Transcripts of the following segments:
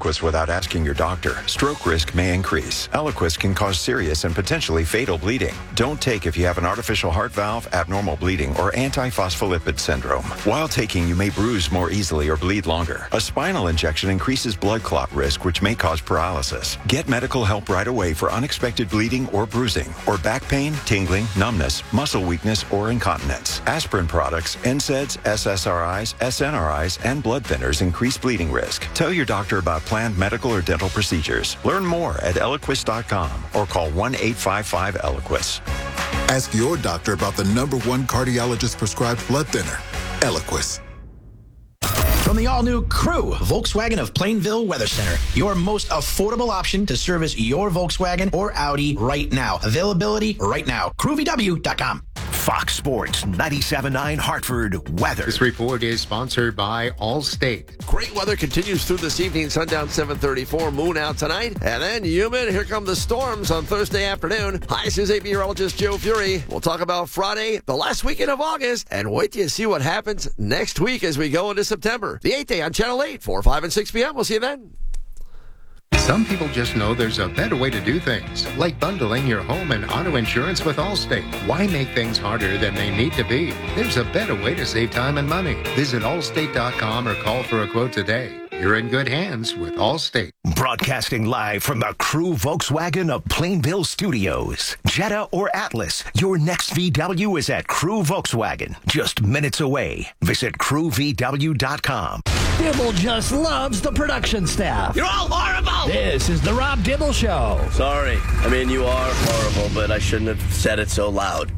Eliquis without asking your doctor, stroke risk may increase. Eliquis can cause serious and potentially fatal bleeding. Don't take if you have an artificial heart valve, abnormal bleeding, or antiphospholipid syndrome. While taking, you may bruise more easily or bleed longer. A spinal injection increases blood clot risk, which may cause paralysis. Get medical help right away for unexpected bleeding or bruising, or back pain, tingling, numbness, muscle weakness, or incontinence. Aspirin products, NSAIDs, SSRIs, SNRIs, and blood thinners increase bleeding risk. Tell your doctor about planned medical or dental procedures. Learn more at Eliquis.com or call 1-855-ELIQUIS. Ask your doctor about the #1 cardiologist prescribed blood thinner, Eliquis. From the all-new Crew, Volkswagen of Plainville Weather Center, your most affordable option to service your Volkswagen or Audi right now. Availability right now. CrewVW.com. Fox Sports 97.9 Hartford weather. This report is sponsored by Allstate. Great weather continues through this evening. Sundown 7:34, moon out tonight. And then humid. Here come the storms on Thursday afternoon. Hi, this is AP meteorologist Joe Fury. We'll talk about Friday, the last weekend of August, and wait till you see what happens next week as we go into September. The 8th day on Channel 8, 4, 5, and 6 p.m. We'll see you then. Some people just know there's a better way to do things, like bundling your home and auto insurance with Allstate. Why make things harder than they need to be? There's a better way to save time and money. Visit allstate.com or call for a quote today. You're in good hands with Allstate. Broadcasting live from the Crew Volkswagen of Plainville Studios. Jetta or Atlas, your next VW is at Crew Volkswagen, just minutes away. Visit crewvw.com. Dibble just loves the production staff. You're all horrible! This is the Rob Dibble Show. Sorry. I mean, you are horrible, but I shouldn't have said it so loud.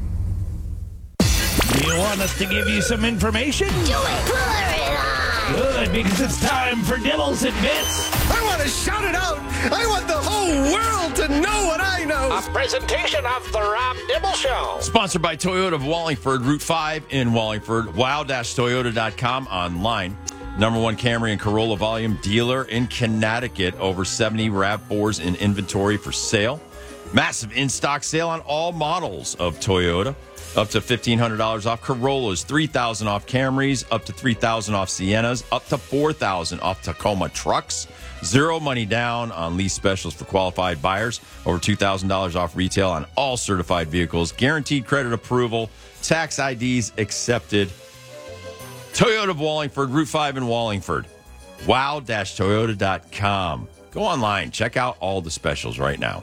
Do you want us to give you some information? Do it! Pour it on! Good, because it's time for Dibbles and Bits. I want to shout it out. I want the whole world to know what I know. A presentation of the Rob Dibble Show. Sponsored by Toyota of Wallingford, Route 5 in Wallingford, wow-toyota.com online. #1 Camry and Corolla volume dealer in Connecticut. Over 70 RAV4s in inventory for sale. Massive in-stock sale on all models of Toyota. Up to $1,500 off Corollas, $3,000 off Camrys, up to $3,000 off Siennas, up to $4,000 off Tacoma trucks. Zero money down on lease specials for qualified buyers. Over $2,000 off retail on all certified vehicles. Guaranteed credit approval. Tax IDs accepted. Toyota of Wallingford, Route 5 in Wallingford. wow-toyota.com. Go online. Check out all the specials right now.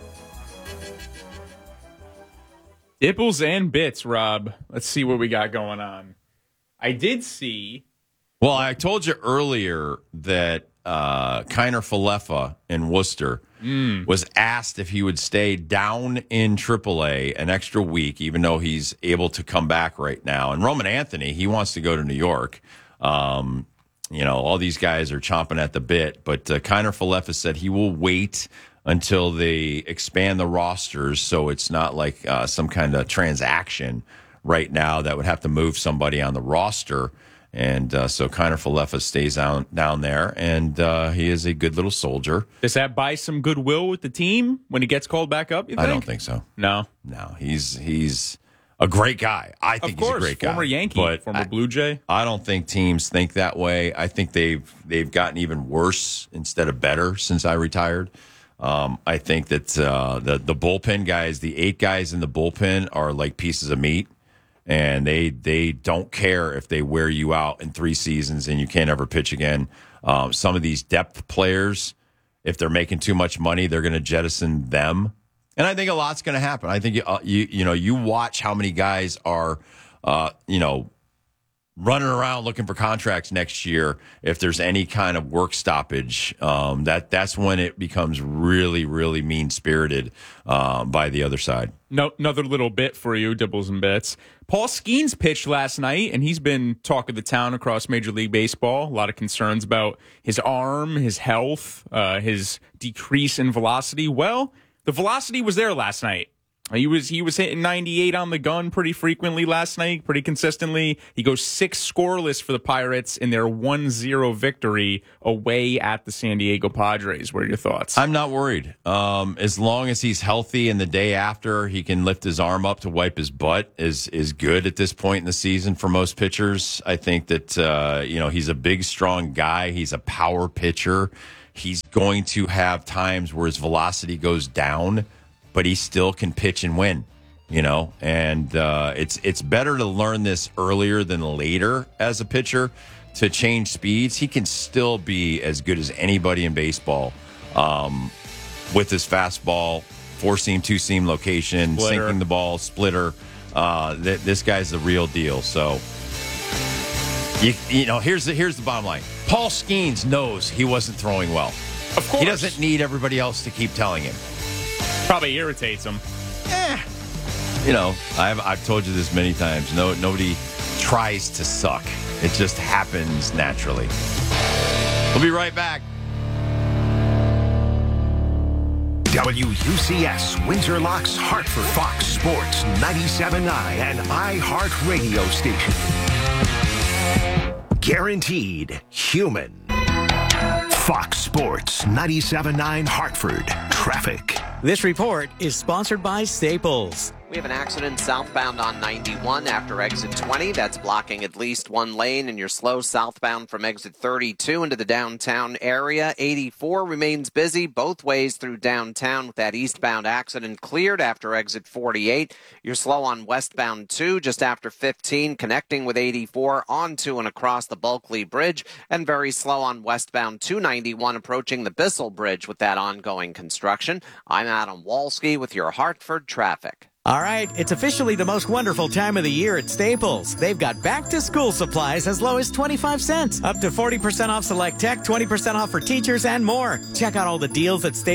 Dibbles and Bits, Rob. Let's see what we got going on. I did see. Well, I told you earlier that Kiner Falefa in Worcester was asked if he would stay down in AAA an extra week, even though he's able to come back right now. And Roman Anthony, he wants to go to New York. All these guys are chomping at the bit, but Kiner Falefa said he will wait until they expand the rosters, so it's not like some kind of transaction right now that would have to move somebody on the roster. And so Kiner Falefa stays down there, and he is a good little soldier. Does that buy some goodwill with the team when he gets called back up, you think? I don't think so. No, he's a great guy. I think he's a great guy. Former Yankee, former Blue Jay. I don't think teams think that way. I think they've gotten even worse instead of better since I retired. I think that the bullpen guys, the 8 guys in the bullpen, are like pieces of meat, and they don't care if they wear you out in 3 seasons and you can't ever pitch again. Some of these depth players, if they're making too much money, they're going to jettison them, and I think a lot's going to happen. I think you watch how many guys are running around looking for contracts next year. If there's any kind of work stoppage, that's when it becomes really, really mean-spirited by the other side. No, another little bit for you, Dibbles and Bits. Paul Skeens pitched last night, and he's been talk of the town across Major League Baseball. A lot of concerns about his arm, his health, his decrease in velocity. Well, the velocity was there last night. He was hitting 98 on the gun pretty frequently last night, pretty consistently. He goes 6 scoreless for the Pirates in their 1-0 victory away at the San Diego Padres. What are your thoughts? I'm not worried. As long as he's healthy and the day after he can lift his arm up to wipe his butt is good at this point in the season for most pitchers. I think that he's a big, strong guy. He's a power pitcher. He's going to have times where his velocity goes down, but he still can pitch and win, and it's better to learn this earlier than later as a pitcher to change speeds. He can still be as good as anybody in baseball with his fastball, 4-seam, 2-seam location, splitter, sinking the ball, splitter. This guy's the real deal. So, here's the bottom line. Paul Skeens knows he wasn't throwing well. Of course. He doesn't need everybody else to keep telling him. Probably irritates him. I've told you this many times. Nobody tries to suck. It just happens naturally. We'll be right back. WUCS, Windsor Locks, Hartford, Fox Sports 97.9 and iHeart Radio Station. Guaranteed human. Fox Sports 97.9 Hartford. Traffic. This report is sponsored by Staples. We have an accident southbound on 91 after exit 20. That's blocking at least one lane, and you're slow southbound from exit 32 into the downtown area. 84 remains busy both ways through downtown with that eastbound accident cleared after exit 48. You're slow on westbound 2 just after 15, connecting with 84 onto and across the Bulkley Bridge, and very slow on westbound 291 approaching the Bissell Bridge with that ongoing construction. I'm Adam Walski with your Hartford traffic. All right, it's officially the most wonderful time of the year at Staples. They've got back-to-school supplies as low as 25 cents, up to 40% off select tech, 20% off for teachers, and more. Check out all the deals at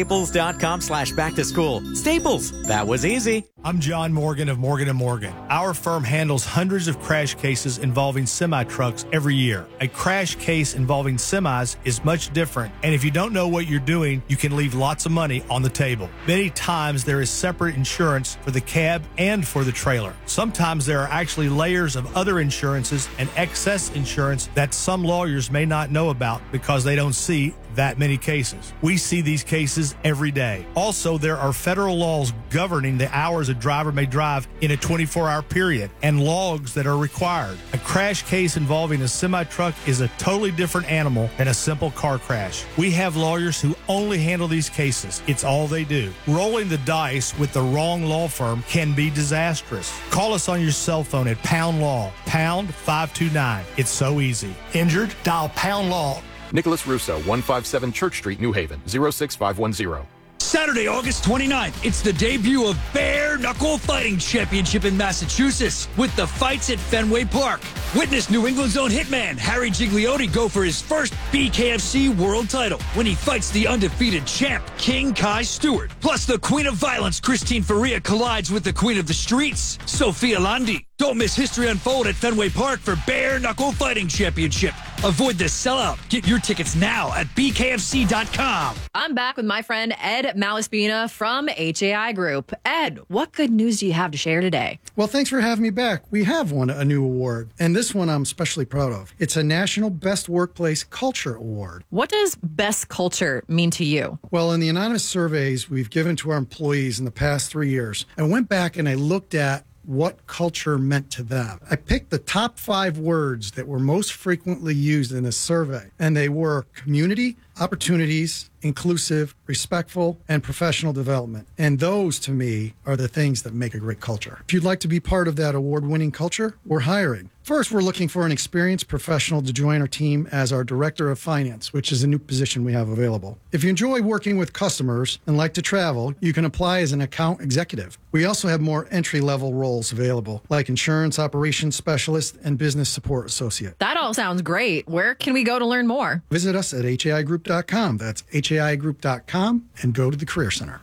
staples.com/back-to-school. Staples, that was easy. I'm John Morgan of Morgan & Morgan. Our firm handles hundreds of crash cases involving semi-trucks every year. A crash case involving semis is much different, and if you don't know what you're doing, you can leave lots of money on the table. Many times there is separate insurance for the cab and for the trailer. Sometimes there are actually layers of other insurances and excess insurance that some lawyers may not know about because they don't see that many cases. We see these cases every day. Also, there are federal laws governing the hours a driver may drive in a 24-hour period and logs that are required. A crash case involving a semi-truck is a totally different animal than a simple car crash. We have lawyers who only handle these cases. It's all they do. Rolling the dice with the wrong law firm can be disastrous. Call us on your cell phone at Pound Law, pound 529. It's so easy. Injured? Dial Pound Law. Nicholas Russo, 157 Church Street, New Haven, 06510. Saturday, August 29th, it's the debut of Bare Knuckle Fighting Championship in Massachusetts with the fights at Fenway Park. Witness New England's own hitman, Harry Gigliotti, go for his first BKFC world title when he fights the undefeated champ, King Kai Stewart. Plus, the Queen of Violence, Christine Faria, collides with the Queen of the Streets, Sophia Landi. Don't miss history unfold at Fenway Park for Bare Knuckle Fighting Championship. Avoid the sellout. Get your tickets now at bkfc.com. I'm back with my friend Ed Malaspina from HAI Group. Ed, what good news do you have to share today? Well, thanks for having me back. We have won a new award, and this one I'm especially proud of. It's a National Best Workplace Culture Award. What does best culture mean to you? Well, in the anonymous surveys we've given to our employees in the past 3 years, I went back and I looked at what culture meant to them. I picked the top 5 words that were most frequently used in this survey, and they were community, opportunities, inclusive, respectful, and professional development. And those, to me, are the things that make a great culture. If you'd like to be part of that award-winning culture, we're hiring. First, we're looking for an experienced professional to join our team as our Director of Finance, which is a new position we have available. If you enjoy working with customers and like to travel, you can apply as an account executive. We also have more entry-level roles available, like insurance operations specialist and business support associate. That all sounds great. Where can we go to learn more? Visit us at haigroup.com. That's haigroup.com, and go to the Career Center.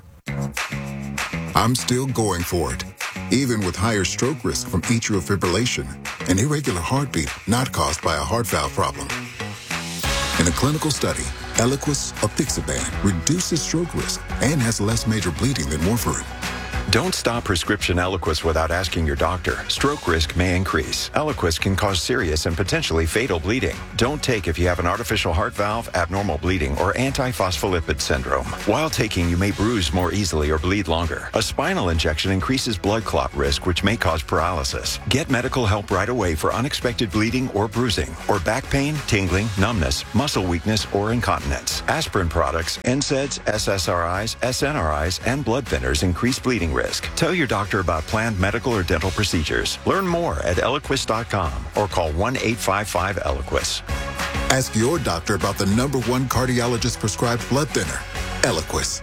I'm still going for it, even with higher stroke risk from atrial fibrillation, an irregular heartbeat not caused by a heart valve problem. In a clinical study, Eliquis apixaban reduces stroke risk and has less major bleeding than warfarin. Don't stop prescription Eliquis without asking your doctor. Stroke risk may increase. Eliquis can cause serious and potentially fatal bleeding. Don't take if you have an artificial heart valve, abnormal bleeding, or antiphospholipid syndrome. While taking, you may bruise more easily or bleed longer. A spinal injection increases blood clot risk, which may cause paralysis. Get medical help right away for unexpected bleeding or bruising, or back pain, tingling, numbness, muscle weakness, or incontinence. Aspirin products, NSAIDs, SSRIs, SNRIs, and blood thinners increase bleeding risk. Tell your doctor about planned medical or dental procedures. Learn more at Eliquis.com or call 1-855-ELIQUIS. Ask your doctor about the #1 cardiologist prescribed blood thinner, Eliquis.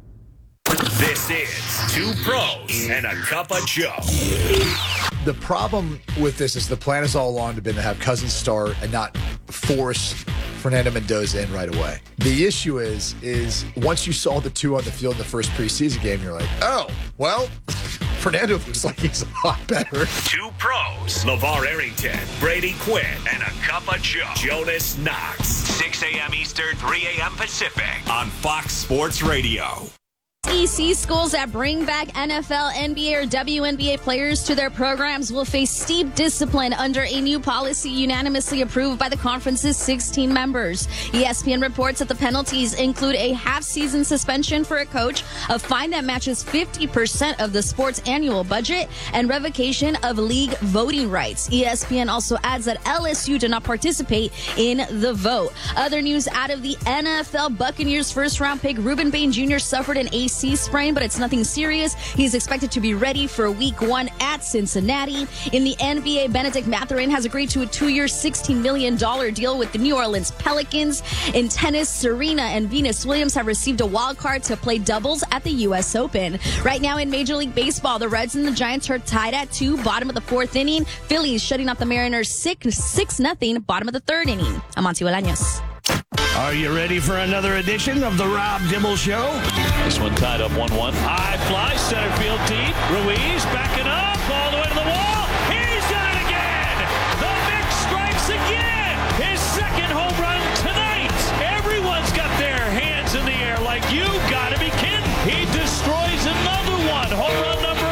This is Two Pros and a Cup of Joe. The problem with this is the plan has all along been to have Cousins start and not force Fernando Mendoza in right away. The issue is once you saw the two on the field in the first preseason game, you're like, oh, well, Fernando looks like he's a lot better. Two Pros, LeVar Arrington, Brady Quinn, and a Cup of Joe. Jonas Knox, 6 a.m. Eastern, 3 a.m. Pacific on Fox Sports Radio. SEC schools that bring back NFL, NBA, or WNBA players to their programs will face steep discipline under a new policy unanimously approved by the conference's 16 members. ESPN reports that the penalties include a half-season suspension for a coach, a fine that matches 50% of the sport's annual budget, and revocation of league voting rights. ESPN also adds that LSU did not participate in the vote. Other news out of the NFL, Buccaneers first-round pick Reuben Bain Jr. suffered an AC sprain, but it's nothing serious. He's expected to be ready for Week 1 at Cincinnati. In the NBA, Benedict Mathurin has agreed to a 2-year, $16 million deal with the New Orleans Pelicans. In tennis, Serena and Venus Williams have received a wild card to play doubles at the U.S. Open. Right now in Major League Baseball, the Reds and the Giants are tied at 2, bottom of the 4th inning. Phillies shutting out the Mariners 6-0, bottom of the 3rd inning. I'm Monty Bolaños. Are you ready for another edition of the Rob Dibble Show? This one tied up 1-1. High fly, center field deep. Ruiz backing up, all the way to the wall. He's done it again! The Vic strikes again! His second home run tonight! Everyone's got their hands in the air like, you gotta be kidding! He destroys another one. Home run number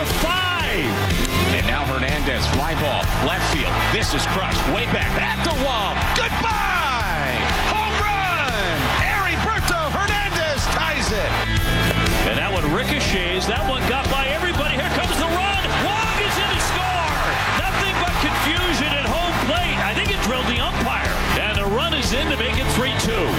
5. And now Hernandez, fly ball, left field. This is crushed, way back at the wall. Goodbye! And that one ricochets. That one got by everybody. Here comes the run. Wong is in to score. Nothing but confusion at home plate. I think it drilled the umpire. And the run is in to make it 3-2.